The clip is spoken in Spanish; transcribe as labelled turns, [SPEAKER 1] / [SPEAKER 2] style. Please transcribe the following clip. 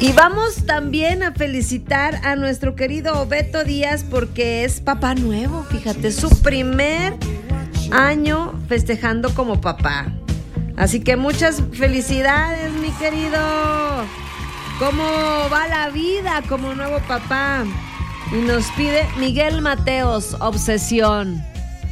[SPEAKER 1] Y vamos también a felicitar a nuestro querido Beto Díaz porque es papá nuevo, fíjate, su primer año festejando como papá. Así que muchas felicidades, mi querido. ¿Cómo va la vida como nuevo papá? Y nos pide Miguel Mateos, Obsesión.